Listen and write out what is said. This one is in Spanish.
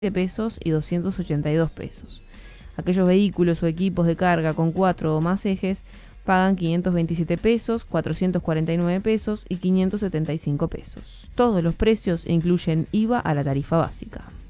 pesos y 282 pesos. Aquellos vehículos o equipos de carga con 4 o más ejes pagan 527 pesos, 449 pesos y 575 pesos. Todos los precios incluyen IVA a la tarifa básica.